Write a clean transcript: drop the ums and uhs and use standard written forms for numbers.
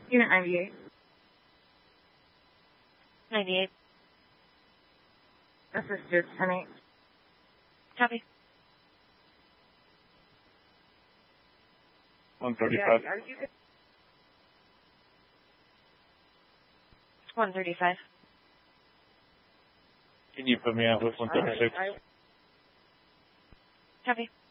Unit 98. 98. This is Duke 10-8. Copy. 135. Yeah, are you good? 135. Can you put me out with 136? Copy.